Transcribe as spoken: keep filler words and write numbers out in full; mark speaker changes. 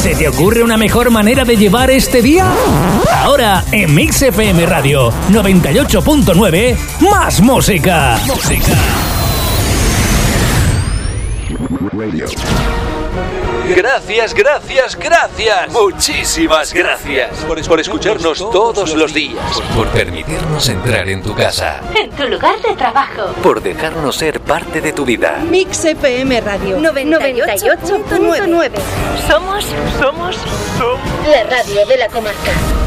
Speaker 1: ¿Se te ocurre una mejor manera de llevar este día? Ahora, en Mix F M Radio noventa y ocho punto nueve, más música. Música.
Speaker 2: Gracias, gracias, gracias. Muchísimas gracias por, por escucharnos todos los días.
Speaker 3: Por permitirnos entrar en tu casa.
Speaker 4: En tu lugar de trabajo.
Speaker 3: Por dejarnos ser parte de tu vida.
Speaker 5: Mix F M Radio
Speaker 4: noventa y ocho punto nueve. Somos, somos, somos
Speaker 5: la radio de la comarca.